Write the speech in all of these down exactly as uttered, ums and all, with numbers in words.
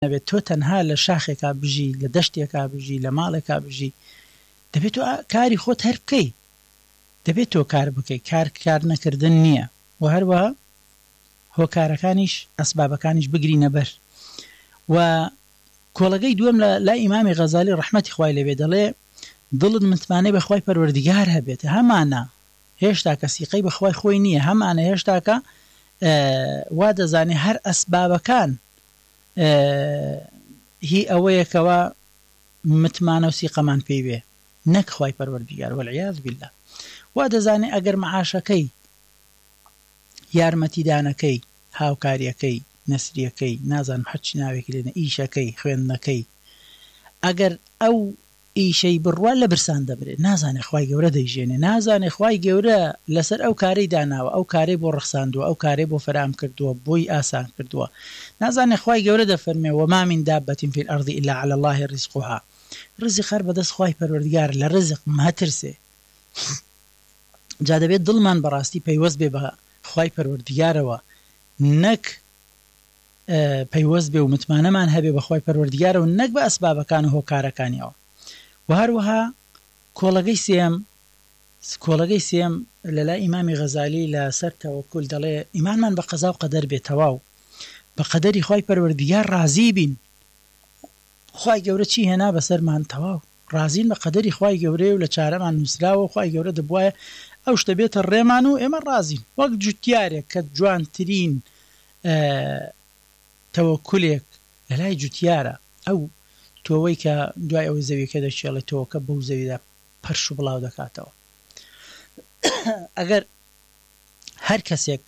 نەبێت تۆ تەنها لە شاخێکا بژی لە دەشتێکا بژی لە ماڵێکا بژی دەبێت تۆ کاری خۆت هەر بکەی دەبێت تۆ کار بکەی کار کار نەکردن نییە و هەروەها هۆکارەکانیش ئەسبابەکانیش بگرینە بەر و کۆڵەگەی دووەم لە لای ئیمامی غەزالی ڕەحمەتی خوای لێبێ دەڵێ دڵت متمانەی بەخوای پەروەردیگار هەبێت هەمانە هێشتا کە سیقەی بەخوای خۆی نییە هەمانە هێشتا کە وا دەزانێ هەر ئەسبابەکان هی ئەوەیەکەوە متمانە و سیقەمان پێی بێ نەک خوای پەروەردیگار والعیاذ بالله وا دەزانێ ئەگەر مەعاشەکەی یارمەتیدانەکەی هاوکاریەکەی نەسریەکەی نازانم هەرچی ناوێکی لێنە ئیشەکەی خوێندنەکەی ئەگەر ئەو ئیشەی بڕوا لە برسان دەبرێت نازانێ خوای گەورە دەیژێنێ نازانێ خوای گەورە لەسەر ئەو کارەی داناوە ئەو کارەی بۆ ڕخساندووە ئەو کارەی بۆ فەرام کردووە بۆی ئاسان کردووە نازانێ خوای گەورە دەفەرمێ وما من دابة في الأرض إلا على الله رزقها ڕزق هەر بەدەست خوای پەروەردیگار لە ڕزق مەترسێ جا دەبێت دڵمان بەڕاستی پەیوەست بێ بە خوای پەروەردیگارەوە نەک پەیوەست بێ و متمانەمان هەبێ بە خوای پەروەردیگارەوە نەک بە ئەسبابەکان و هۆکارەکانیەوە و هەروەها کۆڵەگەی سێم کۆڵەگەی سێم لەلای ئیمامی غەزالی لەسەر تەوەکول دەڵێ ئیمانمان بە قەزا و قەدەر بێتەواو بە قەدەری خوای پەروەردیگار ڕازی بین خوای گەورە چی هێنا بەسەرمان تەواو ڕازین بە قەدەری خوای گەورەی و لە چارەمان نووسراوە خوای گەورە دەبوایە ئەو شتە بێتە ڕێمان و ئێمە ڕازین وەک جوتیارێک کە جوانترین تەوەکولێک لەلای جوتیارە ئەو تۆوەی کە دوای ئەوەی زەویەکە دەچێڵێت تۆوەکە بەو زەویدا پەرش و بڵاو دەکاتەوە ئەگەر هەر کەسێک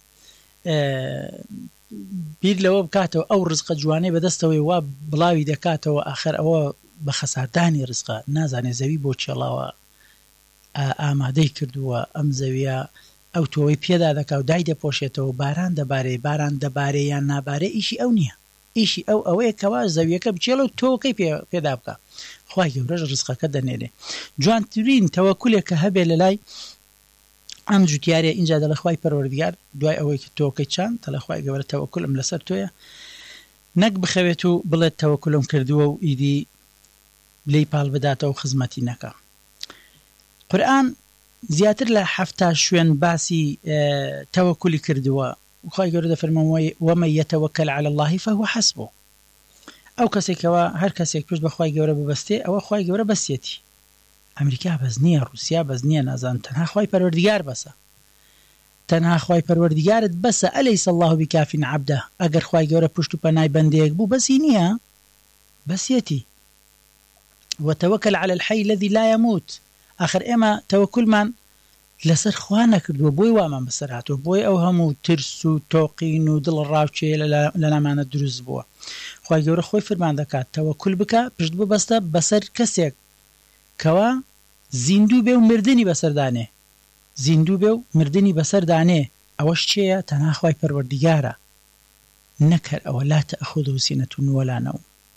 بیر لەوە بکاتەوە ئەو ڕزقە جوانەی بەدەستەوەی وا بڵاوی دەکاتەوە ئاخر ئەوە بە خەساردانی ڕزقە نازانێ زەوی بۆ چێڵاوە ئامادەی کردووە ئەم زەویە ئەو تۆوەی پێدا دەکا و دای دەپۆشێتەوە باران دەبارێ باران دەبارێ یان نابارێ ئیشی ئەو نییە ئیشی ئەو ئەوەیە کەوا زەویەکە بچێڵە و تۆکەی پێدا بکە خوای گەورەش ڕزقەکە دەنێرێ جوانترین تەوەکولێک کە هەبێ لە لای ئەم جوتیارێ اینجا دەڵێ خوای پەروەردیگار دوای ئەوەی کە تۆکەی چاند دەڵێ خوای گەورە تەوەکولم لەسەر تۆیە نەک بخەوێت و بڵێت تەوەکولم کردووە و ئیدی لێی پاڵ بداتەوە خزمەتی نەکە قورئان زیاتر لە حەفتا شوێن باسی تەوەکولی کردووە خوای گەورە دەفەرمێ ومن يتوكل على الله فهو حسبه ئەو کەسێکەوە هەر کەسێک پشت بە خوای گەورە ببەستێ ئەوە خوای گەورە بەسێتی ئەمریکا بەس نییە رووسیا بەس نییە نازانم تەنها خوای پەروەردیگار بەسە تەنها خوای پەروەردیگارت بەسە ئەلەیس الله بکاف عبده ئەگەر خوای گەورە پشت و پەنای بەندەیەک بوو بەسی نییە بەسێتی وتوكل على الحي الذي لا يموت آخر ئێمە تەوەکولمان لەسەر خوا نەکردووە بۆی وامان بەسەر هاتووە بۆی ئەو هەموو ترس و تۆقین و دڵ ڕاوچێ لە نامانە دروست بووە خوای گەورە خۆی فەرمان دەکات تەوەکول بکە پشت ببەستە بەسەر کەسێک کەوا زیندوو بێ و مردنی بەسەردانێ زیندوو بێ و مردنی بەسەردانێ ئەوەش چێیە تەنها خوای پەروەردیگارە نەکەر ئەوە لا تەأخذه سینەة ولا نوم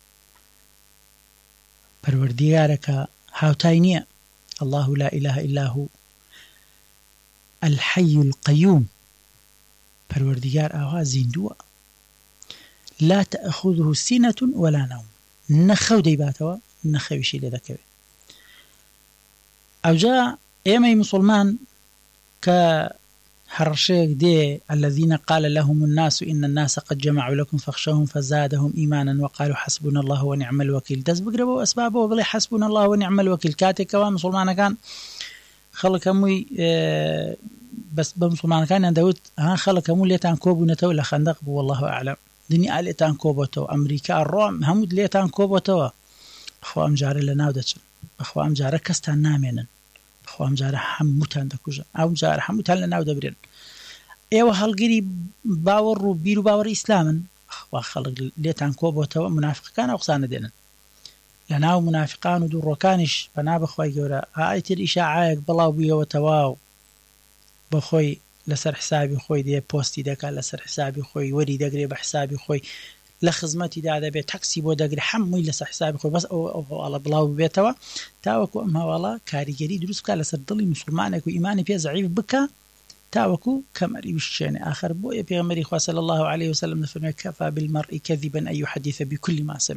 پەروەردیگارەکە هاوتای نییە الله لا إله إلا هو الحي القيوم پەروەردیگار ئاوا زیندووە لا تأخذه سینەة ولا نوم نەخەو دەیباتەوە نەخەویشی لێ دەکەوێت ئەوجا ئێمەی مسلمان کە هەڕەشەیەک دێ الذين قال لهم الناس إن الناس قد جمعوا لكم فاخشوهم فزادهم إيمانا وقالوا حسبنا الله ونعم الوكيل دەست بگرەوە و ئەسبابەوە بڵێ حسبنا الله ونعم الوكيل کاتێکەوە مسلمانەکان خەڵک هەمووی بەس بە مسلمانەکانیان دەوت ها خەڵک هەموو لێتان کۆبوونەتەوە لە خەندەق بوو والله ئەعلەم دنیا لێتان کۆبۆتەوە ئەمریکا ڕۆم هەموو لێتان کۆبۆتەوە بەخوا ئەم جارە لە ناو دەچن بەخوا ئەم جارە کەستان نامێنن بەخوا ئەم جارە هەمووتان دەکوژن ئەم جارە هەمووتان لە ناو دەبرێن ئێوە هەڵگیری باوەڕ و بیر و باوەڕی ئیسلامن بەخوا خەڵک لێتان کۆبۆتەوە منافقەکان ئەو قسانە دێنن لە ناو منافقان و دووڕۆکانیش بەنا بەخوای گەورە ئایتر ئیشاعایەک بڵاو بوویەوە تەواو بەخۆی لەسەر حسابی خۆی دێ پۆستی دەکات لەسەر حسابی خۆی وەری دەگرێ بە حسابی خۆی لە خزمەتیدا دەبێت تەکسی بۆ دەگرێت هەمووی لەسەر حسابی خۆی بەس ئەو هەواڵە بڵاو ببێتەوە تاوەکو ئەم هەواڵە کاریگەری دروست بکات لەسەر دڵی موسڵمانێک و ئیمانی پێ زەعیف بکە تاوەکو کەمەری وشێنێ آخر بۆیە پێغەمبەری خوا صلی الله عليه وسلم دەفەرمێ کەفا بالمرء كذبا أن يحدث بكل ما سمع